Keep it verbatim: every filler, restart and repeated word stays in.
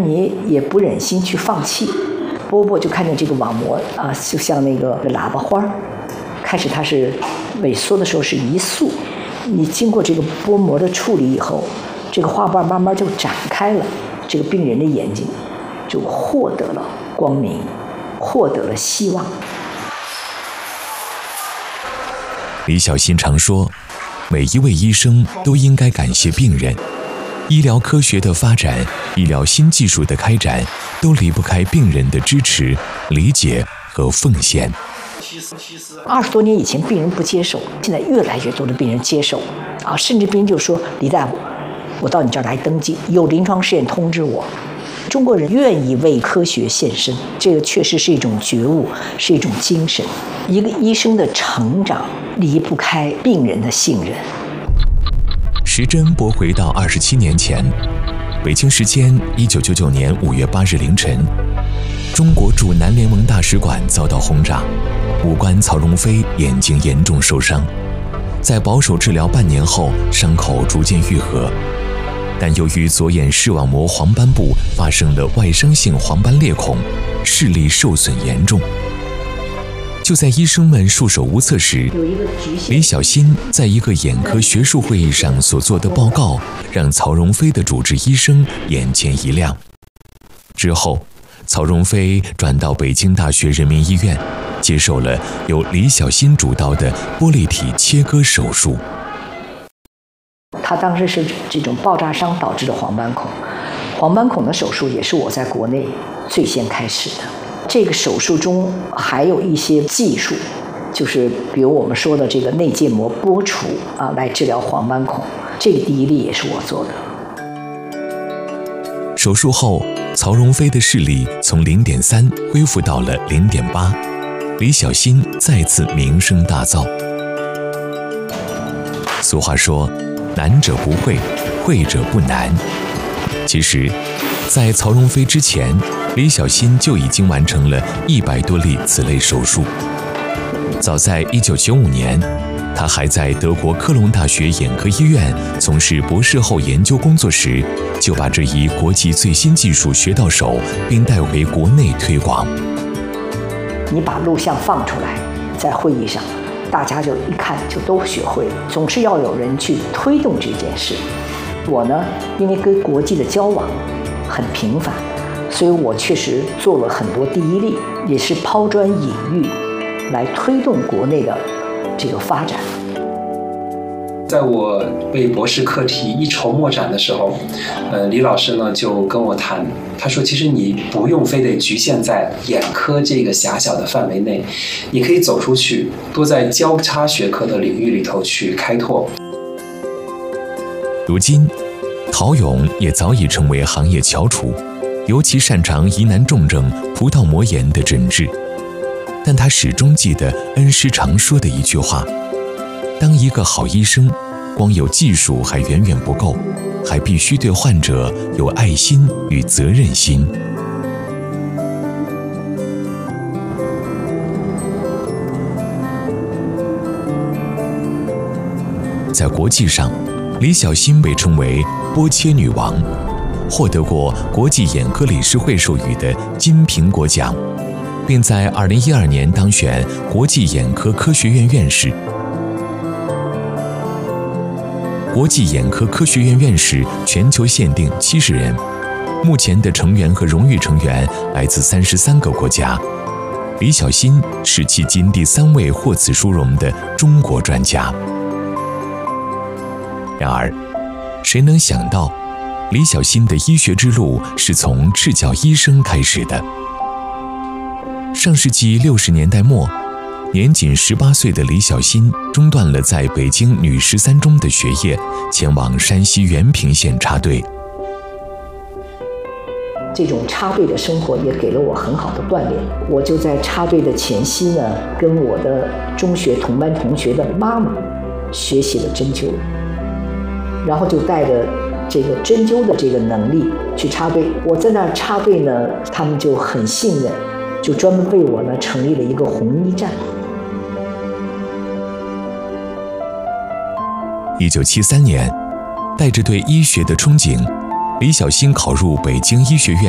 你也不忍心去放弃。波波就看见这个网膜啊，就像那个喇叭花，开始它是萎缩的时候是一束，你经过这个波膜的处理以后，这个花瓣慢慢就展开了，这个病人的眼睛就获得了光明，获得了希望。 李小欣常说，每一位医生都应该感谢病人。医疗科学的发展，医疗新技术的开展，都离不开病人的支持、理解和奉献。 二十多年以前，病人不接受，现在越来越多的病人接受，啊，甚至病人就说：“李大夫，我到你这儿来登记，有临床试验通知我。”中国人愿意为科学献身，这个确实是一种觉悟，是一种精神。一个医生的成长离不开病人的信任。 时针拨回到二十七年前，北京时间一九九九年五月八日凌晨，中国驻南联盟大使馆遭到轰炸，武官曹荣飞眼睛严重受伤，在保守治疗半年后，伤口逐渐愈合，但由于左眼视网膜黄斑部发生了外伤性黄斑裂孔，视力受损严重。就在医生们束手无策时，李小欣在一个眼科学术会议上所做的报告，让曹荣飞的主治医生眼前一亮。之后，曹荣飞转到北京大学人民医院，接受了由李小欣主导的玻璃体切割手术。 他当时是这种爆炸伤导致的黄斑孔，黄斑孔的手术也是我在国内最先开始的。这个手术中还有一些技术，就是比如我们说的这个内界膜剥除啊，来治疗黄斑孔，这个第一例也是我做的。 手术后，曹荣飞的视力从 零点三 恢复到了 零点八， 李小欣再次名声大噪。俗话说，难者不会，会者不难。其实，在曹荣飞之前，李小欣就已经完成了一百多例此类手术。早在一九九五年，他还在德国科隆大学眼科医院从事博士后研究工作时，就把这一国际最新技术学到手，并带回国内推广。 你把录像放出来，在会议上，大家就一看就都学会了。总是要有人去推动这件事。我呢，因为跟国际的交往很频繁，所以我确实做了很多第一例，也是抛砖引玉，来推动国内的这个发展。 在我为博士课题一筹莫展的时候，呃，李老师呢就跟我谈，他说：“其实你不用非得局限在眼科这个狭小的范围内，你可以走出去，多在交叉学科的领域里头去开拓。” 如今，陶勇也早已成为行业翘楚，尤其擅长疑难重症葡萄膜炎的诊治。但他始终记得恩师常说的一句话：当一个好医生，光有技术还远远不够，还必须对患者有爱心与责任心。在国际上，李小欣被称为波切女王，获得过国际眼科理事会授予的金苹果奖，并在二零一二年当选国际眼科科学院院士。国际眼科科学院院士全球限定七十人，目前的成员和荣誉成员来自三十三个国家。李小欣是迄今第三位获此殊荣的中国专家。然而，谁能想到，李小欣的医学之路是从赤脚医生开始的。上世纪六十年代末，年仅十八岁的李小欣中断了在北京女十三中的学业，前往山西原平县插队。 这种插队的生活也给了我很好的锻炼。我就在插队的前夕呢，跟我的中学同班同学的妈妈学习了针灸，然后就带着这个针灸的这个能力去插队。我在那儿插队呢，他们就很信任，就专门为我呢成立了一个红衣站。 一九七三年，带着对医学的憧憬，李小欣考入北京医学院